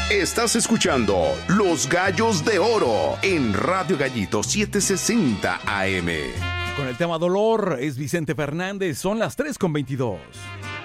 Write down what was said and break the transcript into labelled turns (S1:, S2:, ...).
S1: Estás escuchando Los Gallos de Oro en Radio Gallito 760 AM.
S2: Con el tema dolor es Vicente Fernández. Son las 3:22.